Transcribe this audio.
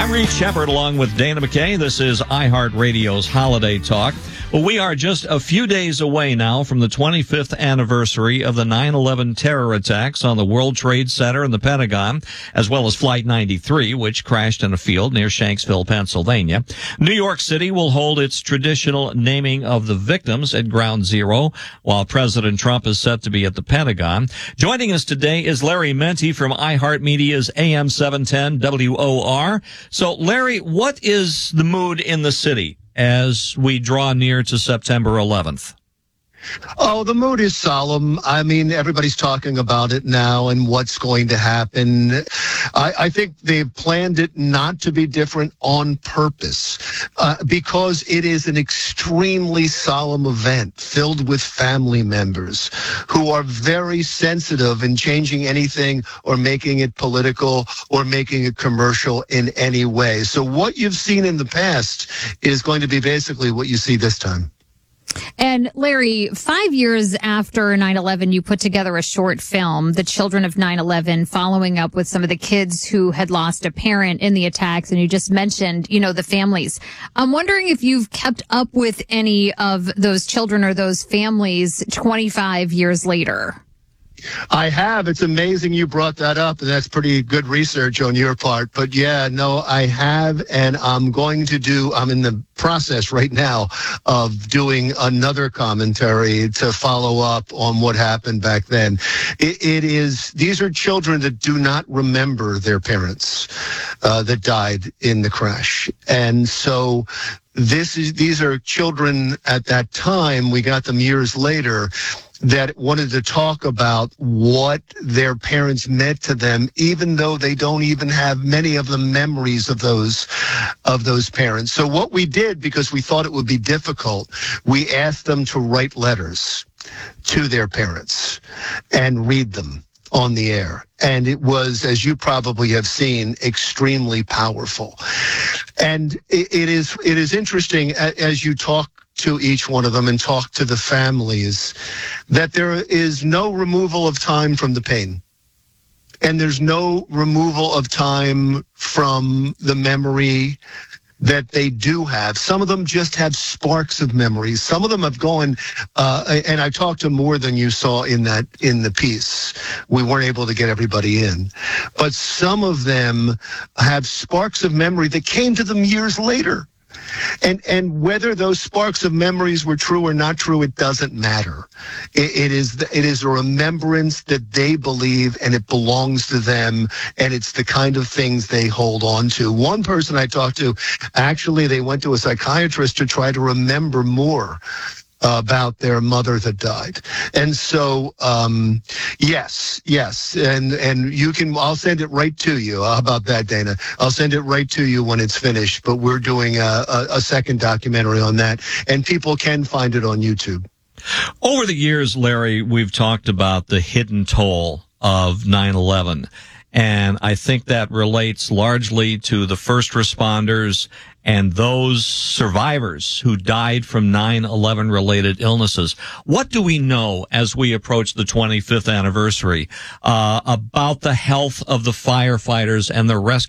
I'm Reed Shepard along with Dana McKay. This is iHeartRadio's Holiday Talk. Well, we are just a few days away now from the 25th anniversary of the 9/11 terror attacks on the World Trade Center and the Pentagon, as well as Flight 93, which crashed in a field near Shanksville, Pennsylvania. New York City will hold its traditional naming of the victims at Ground Zero, while President Trump is set to be at the Pentagon. Joining us today is Larry Menti from iHeartMedia's AM 710 WOR. So, Larry, what is the mood in the city as we draw near to September 11th? Oh, the mood is solemn. I mean, everybody's talking about it now and what's going to happen. I think they've planned it not to be different on purpose because it is an extremely solemn event filled with family members who are very sensitive in changing anything or making it political or making it commercial in any way. So what you've seen in the past is going to be basically what you see this time. And Larry, 5 years after 9/11, you put together a short film, The Children of 9/11, following up with some of the kids who had lost a parent in the attacks. And you just mentioned, the families. I'm wondering if you've kept up with any of those children or those families 25 years later. I have. It's amazing you brought that up, and that's pretty good research on your part. But yeah, no, I have, and I'm in the process right now of doing another commentary to follow up on what happened back then. These are children that do not remember their parents that died in the crash. And so these are children at that time, we got them years later, that wanted to talk about what their parents meant to them, even though they don't even have many of the memories of those parents. So what we did, because we thought it would be difficult, we asked them to write letters to their parents and read them on the air. And it was, as you probably have seen, extremely powerful. And it is interesting as you talk to each one of them and talk to the families, that there is no removal of time from the pain. And there's no removal of time from the memory that they do have. Some of them just have sparks of memories. Some of them have gone, and I talked to more than you saw in the piece. We weren't able to get everybody in. But some of them have sparks of memory that came to them years later. And whether those sparks of memories were true or not true, it doesn't matter. It is a remembrance that they believe, and it belongs to them, and it's the kind of things they hold on to. One person I talked to, actually, they went to a psychiatrist to try to remember more about their mother that died. And so, yes. And I'll send it right to you. How about that, Dana? I'll send it right to you when it's finished, but we're doing a second documentary on that, and people can find it on YouTube. Over the years, Larry, we've talked about the hidden toll of 9/11. And I think that relates largely to the first responders and those survivors who died from 9/11 related illnesses. What do we know as we approach the 25th anniversary about the health of the firefighters and the rescue